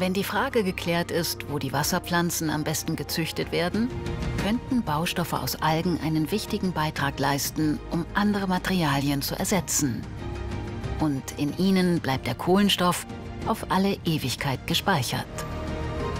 Wenn die Frage geklärt ist, wo die Wasserpflanzen am besten gezüchtet werden, könnten Baustoffe aus Algen einen wichtigen Beitrag leisten, um andere Materialien zu ersetzen. Und in ihnen bleibt der Kohlenstoff auf alle Ewigkeit gespeichert.